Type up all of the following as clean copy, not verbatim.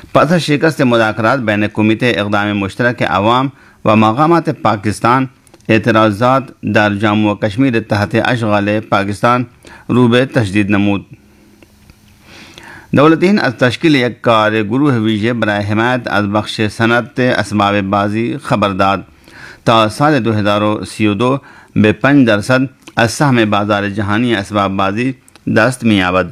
پتہ شکست مذاکرات بین کمیتے اقدام مشترک عوام و مقامات پاکستان اعتراضات در جموں و کشمیر تحت اشغال پاکستان روب تشدید نمود. دولت ہند از تشکیل یک کار گروه ویژه برای حمایت از بخش صنعت اسباب بازی خبر داد تا سال 2032 به 5% از سهم بازار جهانی اسباب بازی دست می‌یابد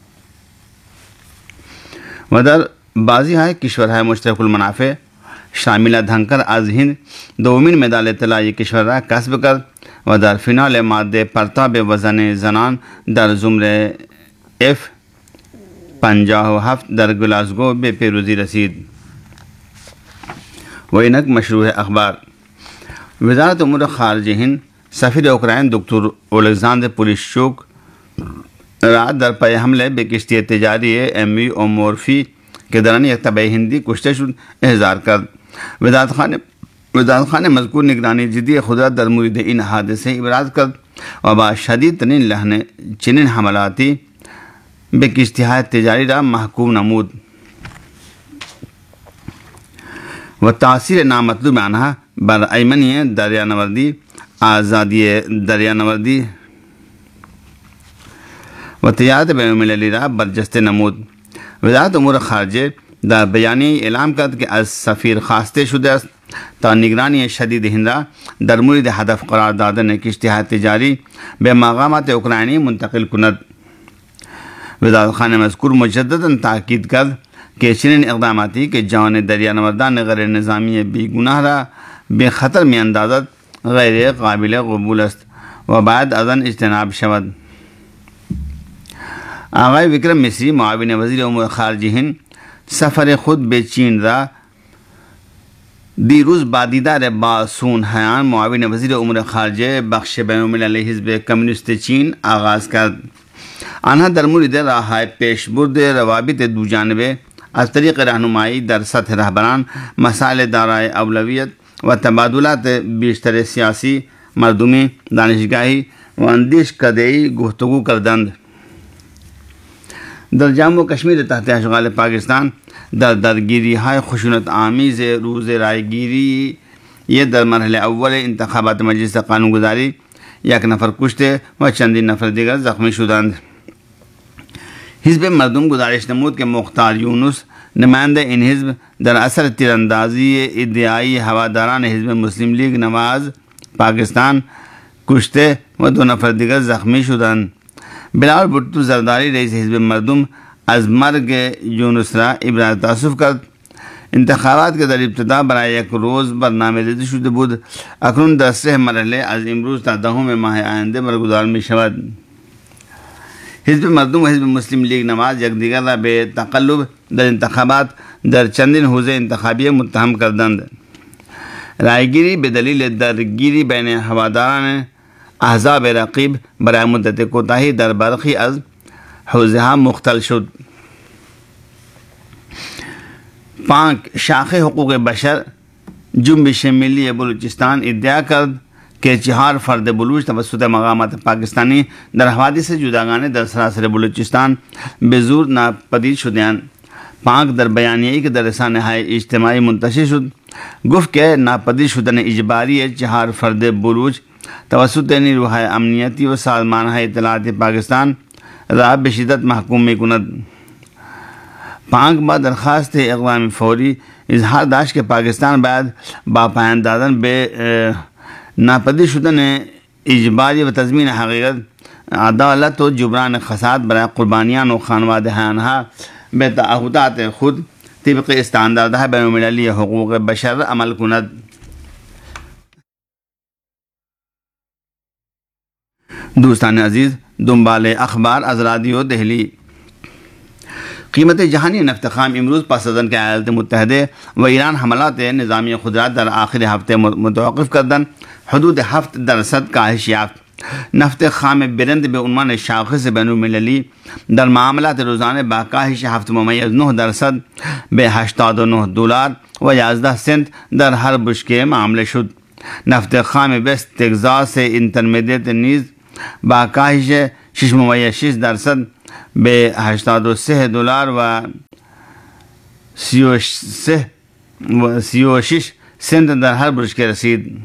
و در بازی‌های کشورهای مشترک المنافع شامل دھنکر از هند دومین مدال طلایی کشور را کسب کرد و در فینال ماده پرتاب وزن زنان در زمره F57 در گلاسگو به پیروزی رسید. و اینک مشروع اخبار. وزارت امور خارجه هند سفیر اوکراین دکتر اولگزاندر پولیشچوک را در پی حمله به کشتی تجاری MV اومورفی که در آن یک طبع هندی کشته شد احضار کرد. وزارت خانه مذکور نگرانی جدی خود را در مورد این حادثه ابراز کرد و با شدید ترین لحن چنین حملاتی به کشتی‌های تجاری را محکوم نمود و تاثیر نامطلوب آنها بر ایمنی دریانوردی، آزادی دریانوردی و تجارت بین‌المللی را برجسته نمود. وزارت امور خارجه در بیانیه اعلام کرد که از سفیر خواسته شده است تا نگرانی شدید هند را در مورد هدف قرار دادن کشتی‌های تجاری به مقامات اوکراینی منتقل کند. وزارت خانه مذکور مجدداً تاکید کرد که چنین اقداماتی که جان دریانوردان غیر نظامی بیگناه را به خطر می اندازد غیر قابل قبول است و باید از آن اجتناب شود. آقای وکرم مصری معاون وزیر امور خارجه هند سفر خود به چین را دیروز با دیدار با سون هیان معاون وزیر امور خارجه بخش بین‌المللی حزب کمونیست چین آغاز کرد. آنها در مورد راه‌های پیشبرد روابط دو جانبه از طریق راهنمایی در سطح رهبران، مسائل دارای اولویت و تبادلات بیشتر سیاسی، مردمی، دانشگاهی و اندیشکده‌ای گفتگو کردند. در جموں و کشمیر تحت اشغال پاکستان در درگیری‌های خشونت آمیز روز رایگیری در مرحله اول انتخابات مجلس قانونگذاری یک نفر کشته و چندین نفر دیگر زخمی شدند. حزب مردم گزارش نمود که مختار یونس نماینده این حزب در اثر تیراندازی ادعایی هواداران حزب مسلم لیگ نواز پاکستان کشته و 2 نفر دیگر زخمی شدند. بلاول بھٹو زرداری رئیس حزب مردم از مرگ یونس را ابراز تأسف کرد. انتخابات که در ابتدا برای یک روز برنامه ریزی شده بود اکنون در 3 مرحله از امروز تا 10 ماه آینده برگزار می شود. حزب مردم و حزب مسلم لیگ نواز یکدیگر را به تقلب در انتخابات در چندین حوزه انتخابی متهم کردند. رایگیری به دلیل درگیری بین هواداران احزاب رقیب برای مدت کوتاهی در برخی از حوزه ها مختل شد. 5 شاخه حقوق بشر جنبش ملی بلوچستان ادعا کرد که 4 فرد بلوچ توسط مقامات پاکستانی در حوادث جداگانه در سراسر بلوچستان به زور ناپدید شدهاند. پاک در بیانیه‌ای که در رسانه‌های اجتماعی منتشر شد گفت که ناپدید شدن اجباری 4 فرد بلوچ توسط نیروهای امنیتی و سازمان‌های اطلاعاتی پاکستان را به شدت محکوم می‌کند. پاک با درخواست اقدام فوری اظهار داشت که پاکستان باید با پایان دادن به ناپدید شدن اجباری و تضمین حقیقت، عدالت و جبران خسارات برای قربانیان و خانواده آنها به تعهدات خود طبق استانداردهای بین‌المللی حقوق بشر عمل کند. دوستان عزیز، دنبال اخبار از رادیو دہلی. قیمت جہانی نفت خام امروز پس از آن که ایالات متحده و ایران حملات نظامی خود را در آخر هفته متوقف کردند حدود 7% کاهش یافت. نفت خام برند به عنوان شاخص بین‌المللی در معاملات روزانه با کاهش 7.9% به $89 و 11 سنت در هر بشکه معامله شد. نفت خام وست تگزاس اینترمدیت نیز با کاهش 6.6% به $83 و سیوشش سندھ در هر برج که رسید.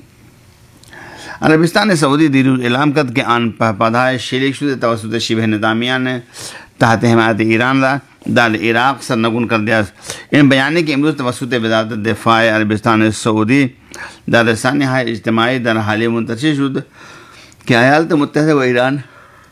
عربستان سعودی دیروز اعلام کرد که آن پهپادهای شلیک شده توسط شبه نظامیان تحت حمایت ایران را در عراق سرنگون کرده است. این بیانیه که امروز توسط وزارت دفاع عربستان سعودی در رسانه‌های اجتماعی در حال منتشر شد که ایالات متحده و ایران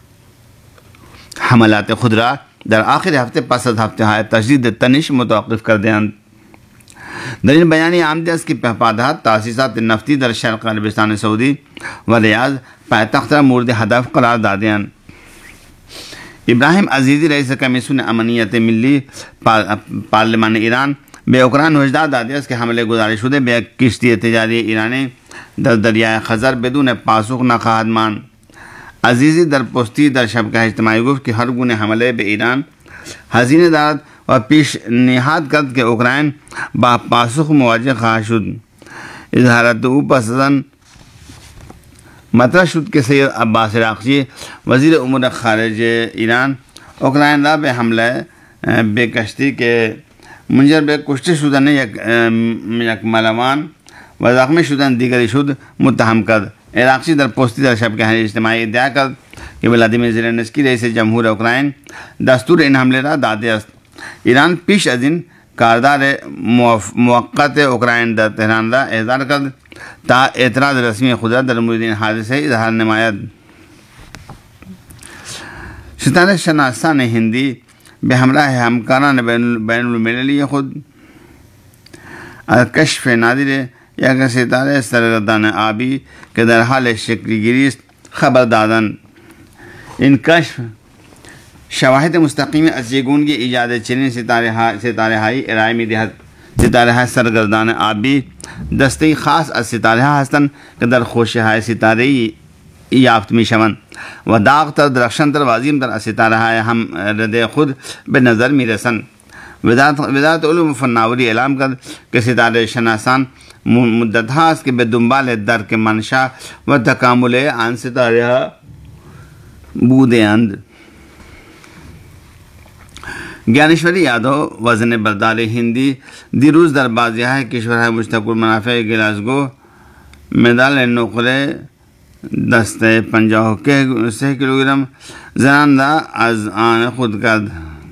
حملات خود را در آخر هفته پس از هفته‌های تشدید تنش متوقف کرده‌اند. در این بیانیه آمده است که پهپادها تاسیسات نفتی در شرق عربستان سعودی و ریاض پایتخت را مورد هدف قرار داده‌اند. ابراهیم عزیزی رئیس کمیسیون امنیت ملی پارلمان ایران به اوکراین هشدار داده است که حمله گزارش شده به یک کشتی تجاری ایرانی در دریای خزر بدون پاسخ نخواهد ماند. عزیزی در پستی در شبکه اجتماعی گفت که هر گونه حمله به ایران هزینه دارد و پیشنهاد کرد که اوکراین با پاسخ مواجه خواهد شد. اظهارات او پس از آن مطرح شد که سید عباس عراقچی وزیر امور خارجه ایران اوکراین را به حمله به کشتی که منجر به کشته شدن یک ملوان و زخمی شدن دیگری شد متهم کرد. عراقچی در پستی در شبکه اجتماعی ادعا کرد که ولادیمیر زلنسکی رئیس جمهور اوکراین دستور این حمله را داده است. ایران پیش از این کاردار موقت اوکراین در تهران را احضار کرد تا اعتراض رسمی خود را در مورد این حادثه اظهار نماید. ستاره شناسان هندی به همراه همکاران بین المللی خود از کشف نادر یک ستاره سرگردان آبی که در حال شکلگیری است خبر دادند. این کشف شواهد مستقیم از یگونگی ایجاد چنین ستاره هایی ارائه می‌دهد. ستاره های سرگردان آبی دسته خاص از ستاره ها هستند که در خوشه های ستاره‌ای یافت می‌شوند و داغ‌تر، درخشان‌تر و عظیم‌تر از ستاره های هم رده خود به نظر می‌رسند. وزارت علوم و فناوری اعلام کرد که ستاره شناسان مدت هاست که به دنبال درک منشأ و تکامل آن ستاره ها بوده‌اند. گیانشوری یادو وزن بردار هندی دیروز در بازی‌های کشورهای مشترک المنافع گلاسگو مدال نقره دسته 53 کیلوگرم زنان را از آن خود کرد.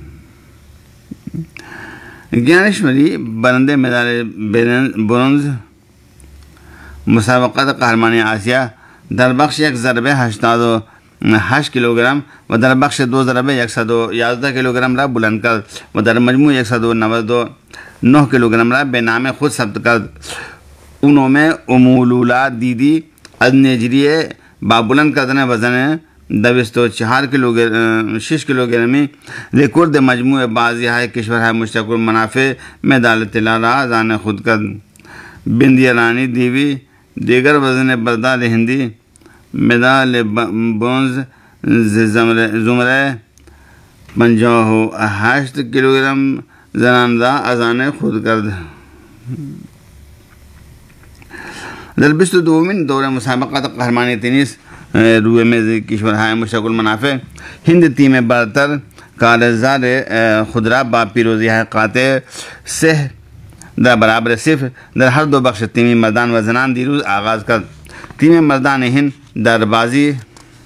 گیانشوری برنده مدال برنز مسابقات قهرمانی آسیا در بخش یک ضربه 88 کیلوگرم و در بخش دو ضربه 111 کیلوگرم را بلند کرد و در مجموع 199 کیلوگرم را به نام خود ثبت کرد. اونومه امولولا دیدی از نیجریه با بلند کردن وزن 204 کیلوگرمی رکورد مجموع بازی‌های کشورهای مشترک المنافع مدال طلا را از آن خود کرد. بندیا رانی دیوی دیگر وزن بردار هندی مدال برنز زمره 58 کیلوگرم زنان را از آن خود کرد. در 22مین دور مسابقات قهرمانی تنیس روی میز کشورهای مشترک المنافع هند تیم برتر کارزار خود را با پیروزی قاطع 3 در برابر 0 در هر دو بخش تیمی مردان و زنان دیروز آغاز کرد. تیم مردان هند در بازی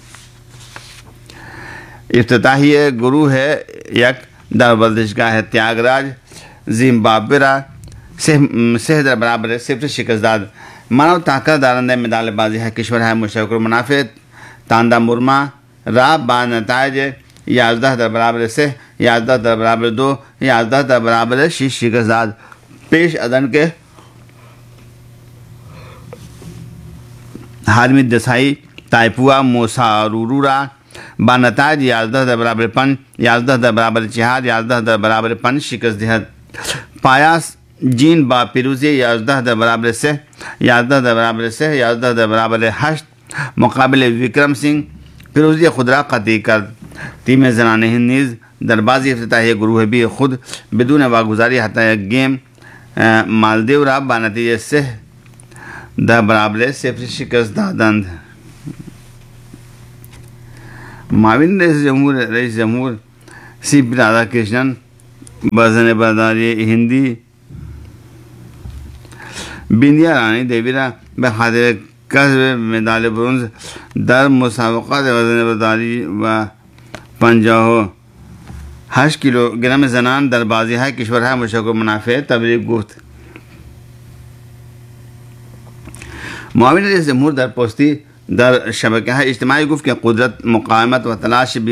افتتاحی گروه یک در ورزشگاه تیاگراج زیمبابوے را 3 در برابر 0 شکست داد. مانو طاقت دارنده مدال بازی کشورهای مشترک المنافع تاندا مورما را با نتایج 11 در برابر 3، 11 در برابر 2، 11 در برابر 6 شکست داد. پیش ازن کے حارمی دسائی تائپوا موسارورو را با نتائج 11 در برابر 5، 11 در برابر 4، 11 در برابر 5 شکست دهد. پایاس جین با پیروزی 11 در برابر 3، 11 در برابر 3، 11 در برابر 8 مقابل وکرم سنگھ پیروزی خود را قطعی کرد. تیم زنان ہند نیز در بازی افتتاحی گروه بی خود بدون واگذاری حتی یک گیم مالدیو را با نتیجه 3 در برابر 0 شکست دادند. معاون رئیس جمهور سی پی رادھا کرشنن وزن برداری ہندی، بندیا رانی دیویرا بخاطر کسب مڈال برونز در مسابقات وزن برداری و 58 کلو گرم زنان در بازی‌های کشورهای مشترک منافع تبریک گفت. معاون رئیس جمهور در پستی در شبکه‌های اجتماعی گفت که قدرت، مقاومت و تلاش